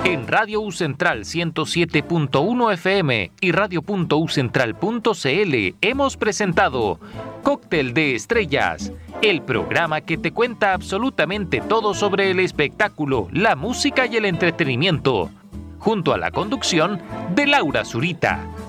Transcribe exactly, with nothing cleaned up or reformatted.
En Radio U Central ciento siete punto uno F M y radio punto u central punto c l hemos presentado Cóctel de Estrellas, el programa que te cuenta absolutamente todo sobre el espectáculo, la música y el entretenimiento, junto a la conducción de Laura Zurita.